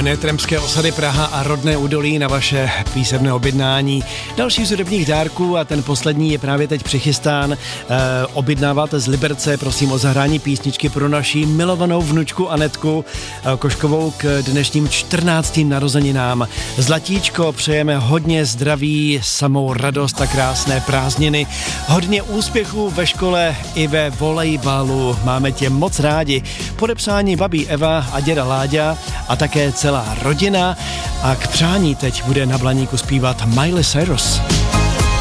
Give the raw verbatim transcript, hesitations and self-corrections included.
Spojené Tremské osady Praha a rodné údolí na vaše písemné objednání. Další z hudebních dárků a ten poslední je právě teď přichystán. E, objednáváte z Liberce, prosím o zahrání písničky pro naši milovanou vnučku Anetku e, Koškovou k dnešním čtrnáctým narozeninám. Zlatíčko, přejeme hodně zdraví, samou radost a krásné prázdniny. Hodně úspěchů ve škole i ve volejbalu. Máme tě moc rádi. Podepsání babí Eva a děda Láďa a také celá rodina. A k přání teď bude na Blaníku zpívat Miley Cyrus.